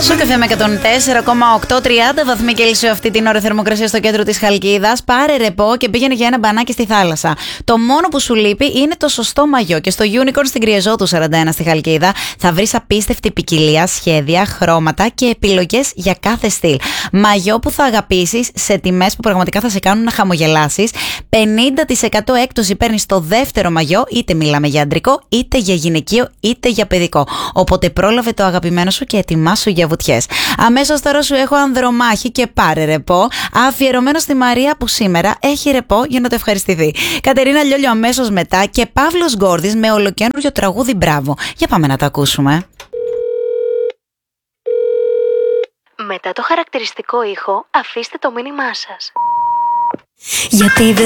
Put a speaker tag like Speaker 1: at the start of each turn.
Speaker 1: Σοκαφέ με 104,8, 30 βαθμοί Κέλσιο αυτή την ώρα θερμοκρασία στο κέντρο της Χαλκίδας. Πάρε ρεπό και πήγαινε για ένα μπανάκι στη θάλασσα. Το μόνο που σου λείπει είναι το σωστό μαγιό. Και στο Unicorn στην Κριεζότου 41 στη Χαλκίδα θα βρεις απίστευτη ποικιλία, σχέδια, χρώματα και επιλογές για κάθε στυλ. Μαγιό που θα αγαπήσεις σε τιμές που πραγματικά θα σε κάνουν να χαμογελάσεις. 50% έκπτωση παίρνεις στο δεύτερο μαγιό, είτε μιλάμε για αντρικό, είτε για γυναικείο, είτε για παιδικό. Οπότε πρόλαβε το αγαπημένο σου και ετοιμάσου για βουτιές. Αμέσως τώρα σου έχω ανδρομάχη και πάρε ρεπό, αφιερωμένο στη Μαρία που σήμερα έχει ρεπό για να το ευχαριστηθεί. Κατερίνα Λιόλιο αμέσως μετά και Παύλος Γκόρδης με ολοκαίνουργιο τραγούδι Μπράβο. Για πάμε να τα ακούσουμε.
Speaker 2: Μετά το χαρακτηριστικό ήχο, αφήστε το μήνυμά σας.
Speaker 3: Γιατί